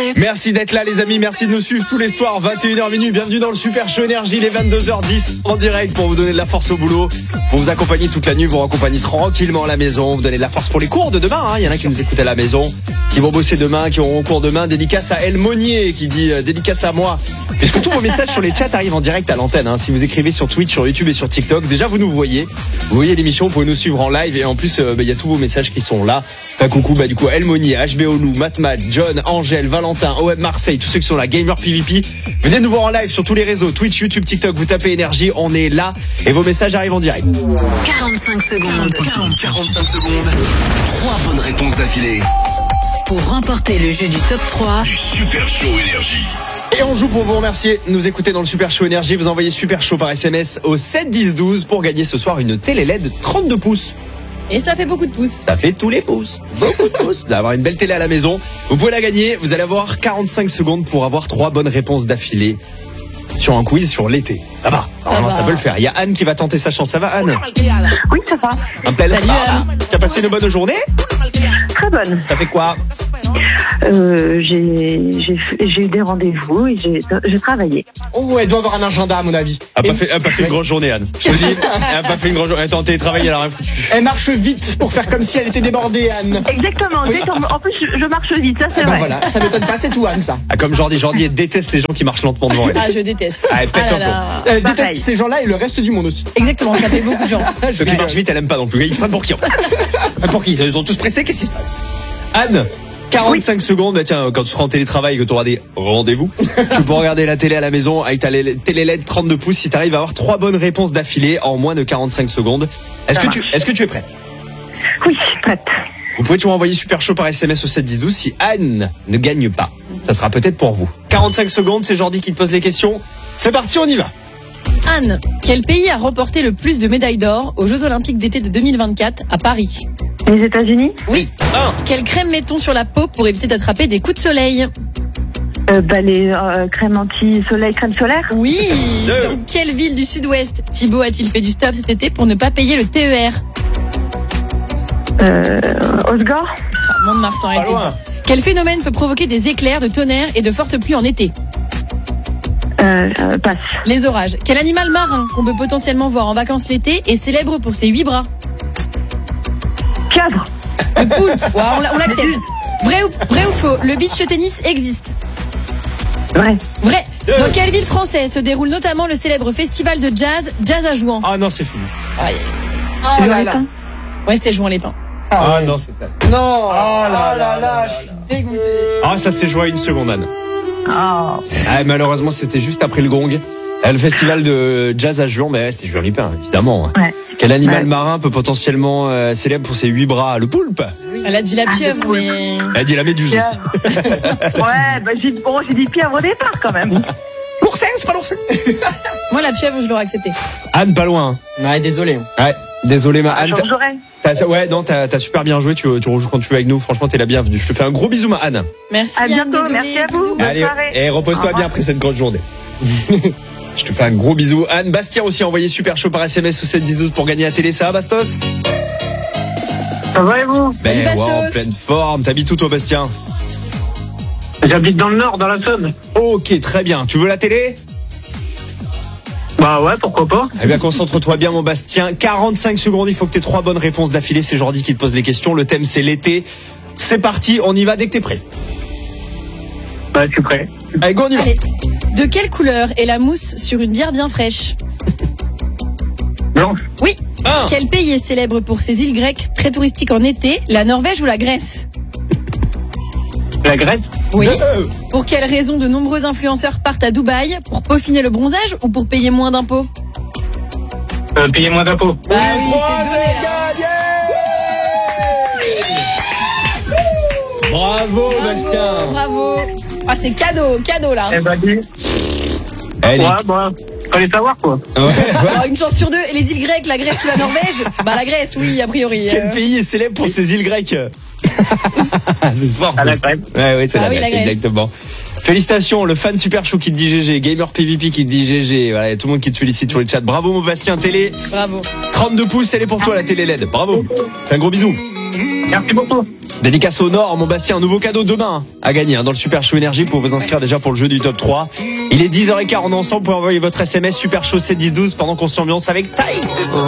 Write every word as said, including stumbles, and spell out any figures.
Merci d'être là les amis, merci de nous suivre tous les soirs, vingt et une heures minuit. Bienvenue dans le Super Show Énergie, les vingt-deux heures dix en direct pour vous donner de la force au boulot, pour vous accompagner toute la nuit, vous accompagner tranquillement à la maison, vous donner de la force pour les cours de demain. Il hein. y en a qui nous écoutent à la maison, qui vont bosser demain, qui auront cours demain. Dédicace à El Monnier qui dit euh, dédicace à moi. Puisque tous vos messages sur les chats arrivent en direct à l'antenne. Hein. Si vous écrivez sur Twitch, sur YouTube et sur TikTok, déjà vous nous voyez. Vous voyez l'émission, vous pouvez nous suivre en live et en plus il euh, bah, y a tous vos messages qui sont là. Enfin coucou, bah du coup El Monnier, H B O Lou, Matmat, John, Angèle, Valentin, O M Marseille, tous ceux qui sont là, Gamer P V P. Venez nous voir en live sur tous les réseaux, Twitch, YouTube, TikTok, vous tapez Énergie, on est là et vos messages arrivent en direct. quarante-cinq secondes. quarante-cinq secondes. Trois bonnes réponses d'affilée. Pour remporter le jeu du top trois du Super Show Énergie. Et on joue pour vous remercier. Nous écoutez dans le Super Show Énergie. Vous envoyez Super Show par S M S au sept dix douze pour gagner ce soir une télé L E D trente-deux pouces. Et ça fait beaucoup de pouces. Ça fait tous les pouces. Beaucoup de pouces. D'avoir une belle télé à la maison. Vous pouvez la gagner. Vous allez avoir quarante-cinq secondes pour avoir trois bonnes réponses d'affilée sur un quiz sur l'été. Ça va. Ça Alors, va. Ça peut le faire. Il y a Anne qui va tenter sa chance. Ça va, Anne? Oui, ça va. Un tel. Salut, Anne. Tu as passé une bonne journée? Très bonne. Ça fait quoi? Euh, j'ai, j'ai, j'ai eu des rendez-vous et j'ai, j'ai travaillé. Oh, elle doit avoir un agenda à mon avis. Elle a pas Et- fait, elle a pas fait une grosse journée, Anne. Je te dis, elle a pas fait une grosse journée. Elle est en télétravail, elle a rien foutu. Elle marche vite pour faire comme si elle était débordée, Anne. Exactement. Oui. Dès qu'en- en plus, je, je marche vite, ça c'est Eh ben vrai. voilà, ça m'étonne pas, c'est tout, Anne, ça. Ah, comme Jordi. Jordi, elle déteste les gens qui marchent lentement devant elle. Ah, je déteste. Ah, elle pète Ah un là plomb. là. Elle Pareil. déteste ces gens-là et le reste du monde aussi. Exactement, ça fait beaucoup de gens. Ceux qui marchent vite, elle aime pas non plus. Ils se prennent pour qui en fait? Pour qui? Ils sont tous pressés, qu'est-ce qui se passe? Anne, quarante-cinq secondes, bah tiens, quand tu seras en télétravail et que tu auras des rendez-vous, tu peux regarder la télé à la maison avec ta télé L E D trente-deux pouces si tu arrives à avoir trois bonnes réponses d'affilée en moins de quarante-cinq secondes. Est-ce Ça que tu, est-ce que tu es prête? Oui, prête. Vous pouvez toujours envoyer Super Show par S M S au sept dix douze si Anne ne gagne pas. Ça sera peut-être pour vous. quarante-cinq secondes, c'est Jordi qui te pose les questions. C'est parti, on y va. Anne, quel pays a remporté le plus de médailles d'or aux Jeux Olympiques d'été de deux mille vingt-quatre à Paris? Les États-Unis. Oui. un. Quelle crème mettons sur la peau pour éviter d'attraper des coups de soleil? Euh, bah, les euh, crèmes anti-soleil, crème solaire. Oui. Deux. Dans quelle ville du sud-ouest Thibaut a-t-il fait du stop cet été pour ne pas payer le T E R? Euh, Osgore. Ah, Mont-de-Marsan a Pas été loin. dit. Quel phénomène peut provoquer des éclairs, de tonnerre et de fortes pluies en été? Euh, euh, passe. Les orages. Quel animal marin qu'on peut potentiellement voir en vacances l'été est célèbre pour ses huit bras? Cadre. Le poulpe. Ouais, on l'a- on l'accepte. Vrai ou, vrai ou faux, le beach tennis existe? Vrai. Vrai. Dans quelle ville française se déroule notamment le célèbre festival de jazz, Jazz à Jouan? Ah non, c'est fini. Aïe. Oh là là. Ouais, c'est Jouan-les-Pins. Ah non, c'est elle. Non. Oh là là là, je suis dégoûté. Ah, ça s'est joué à une seconde, Anne. Oh. Ah, malheureusement, c'était juste après le gong. Euh, Le festival de jazz à Juan, mais c'était Juan Lipin, évidemment. Ouais. Quel animal Ouais. marin peut potentiellement euh, célèbre pour ses huit bras? Le poulpe. Elle a dit la pieuvre, Ah, mais... Elle a dit la méduse aussi. Ouais, bah, j'ai, bon, j'ai dit pieuvre au départ quand même. L'oursin, c'est pas l'oursin. Moi, la pieuvre, je l'aurais accepté. Anne, pas loin. Ouais, désolé. Ouais, désolé, ma Anne. J'en jouerai. t'as- t'as- ouais, non, t'as as super bien joué. Tu, tu rejoues quand tu veux avec nous. Franchement, t'es la bienvenue. Je te fais un gros bisou, ma Anne. Merci, À Anne, bientôt, désolée, merci à vous. bisous. Bonne Allez, soirée. et repose-toi Au revoir. bien après cette grosse journée. Je te fais un gros bisou. Anne, Bastien aussi a envoyé Super Show par S M S au sept dix douze pour gagner la télé. Ça va, Bastos? Ça va et vous? Salut, Ben, wow, en Bastos. pleine forme. T'habites où, toi, Bastien? J'habite dans le nord, dans la Saône. Ok, très bien. Tu veux la télé? Bah ouais, pourquoi pas? Eh bien, concentre-toi bien, mon Bastien. quarante-cinq secondes, il faut que tu aies trois bonnes réponses d'affilée. C'est Jordi qui te pose les questions. Le thème, c'est l'été. C'est parti, on y va dès que t'es prêt. Bah, je suis prêt. Allez, go, on y va. Allez. De quelle couleur est la mousse sur une bière bien fraîche? Blanche. Oui. Un. Quel pays est célèbre pour ses îles grecques très touristiques en été? La Norvège ou la Grèce? La Grèce. Oui. Deux. Pour quelle raison de nombreux influenceurs partent à Dubaï? Pour peaufiner le bronzage ou pour payer moins d'impôts? Euh, payez moins d'impôts. Bah oui, Trois, c'est donné, c'est gagné. Bravo, Bravo, Bastien. bravo. Ah, c'est cadeau, cadeau là. Eh bah, dis. Allez. Ouais, bah, fallait savoir quoi. Ouais, ouais. Alors, une chance sur deux. Et les îles grecques, la Grèce ou la Norvège? Bah la Grèce, oui, a priori. Quel Euh, pays est célèbre pour ses îles grecques? C'est fort, À ça. la Grèce. Ouais, ouais, c'est Ah la oui, Grèce, la Grèce. exactement. Félicitations, le fan Super Chou qui te dit G G, Gamer P V P qui te dit G G, voilà, y a tout le monde qui te félicite sur le chat. Bravo, mon Bastien, télé. Bravo. trente-deux pouces, elle est pour toi, la télé L E D. Bravo. Fais un gros bisou. Merci beaucoup. Dédicace au Nord, mon Bastien, un nouveau cadeau demain à gagner hein, dans le Super Show Énergie pour vous inscrire déjà pour le jeu du top trois. Il est dix heures quinze, on est ensemble pour envoyer votre S M S Super Show sept dix douze pendant qu'on s'ambiance avec Taï.